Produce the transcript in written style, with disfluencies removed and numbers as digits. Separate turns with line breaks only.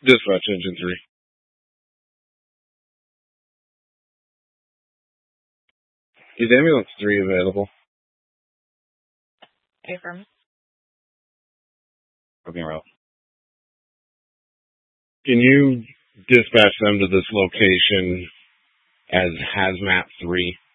Dispatch engine 3. Is ambulance 3 available?
Affirm.
Okay, well. Can you dispatch them to this location as Hazmat 3?